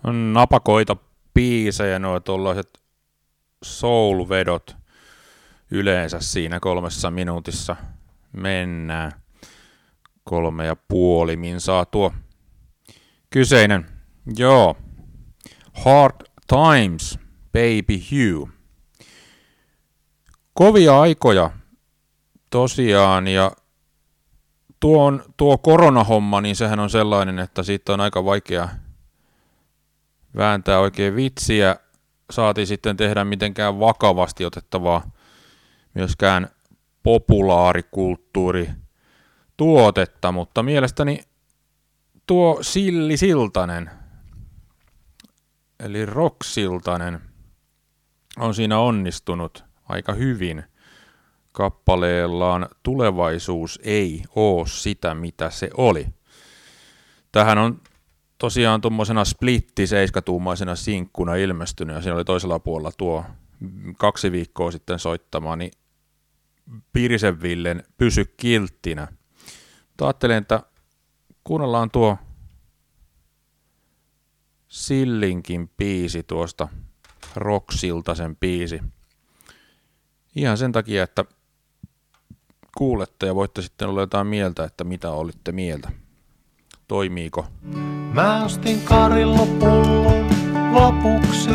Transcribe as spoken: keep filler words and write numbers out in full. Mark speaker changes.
Speaker 1: napakoita biisejä, nuo tuollaiset soul-vedot yleensä siinä kolmessa minuutissa mennään. Kolme ja puoli minsaa tuo kyseinen. Joo. Hard Times, Baby Hugh. Kovia aikoja tosiaan, ja tuo, on, tuo koronahomma, niin sehän on sellainen, että siitä on aika vaikea vääntää oikein vitsiä, saati sitten tehdä mitenkään vakavasti otettavaa myöskään populaarikulttuuri tuotetta, mutta mielestäni tuo Silli Siltanen, eli Rock Siltanen, on siinä onnistunut aika hyvin kappaleellaan Tulevaisuus ei oo sitä, mitä se oli. Tähän on tosiaan tuommoisena splitti seiskatuumaisena sinkkuna ilmestynyt, ja siinä oli toisella puolella tuo kaksi viikkoa sitten soittamani Pirisen Villen Pysy kilttinä. Mutta ajattelin, että kuunnellaan tuo Sillinkin biisi tuosta Rock Siltasen biisi. Ihan sen takia, että kuulette ja voitte sitten olla jotain mieltä, että mitä olitte mieltä. Toimiiko?
Speaker 2: Mä ostin Karilla pullon lopuksi.